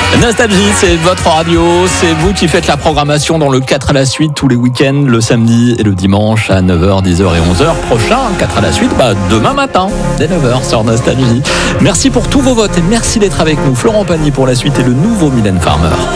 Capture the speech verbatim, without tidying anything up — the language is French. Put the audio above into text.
Nostalgie, c'est votre radio, c'est vous qui faites la programmation dans le quatre à la suite tous les week-ends, le samedi et le dimanche à neuf heures, dix heures et onze heures. Prochain quatre à la suite, bah, demain matin, dès neuf heures sur Nostalgie. Merci pour tous vos votes et merci d'être avec nous. Florent Pagny pour la suite et le nouveau Mylène Farmer.